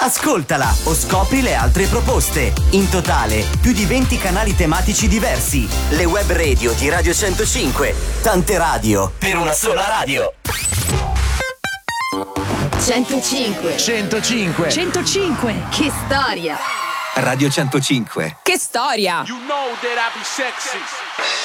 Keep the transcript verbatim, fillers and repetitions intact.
Ascoltala o scopri le altre proposte. In totale, più di venti canali tematici diversi. Le web radio di Radio centocinque. Tante radio per una sola radio. centocinque. centocinque. centocinque. Che storia. Radio centocinque. Che storia. You know that I be sexy.